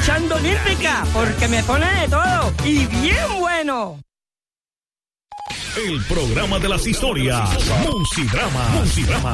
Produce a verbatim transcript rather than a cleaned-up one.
escuchando Olímpica, porque me pone de todo y bien bueno. El programa de las historias, Musidrama. Musidrama.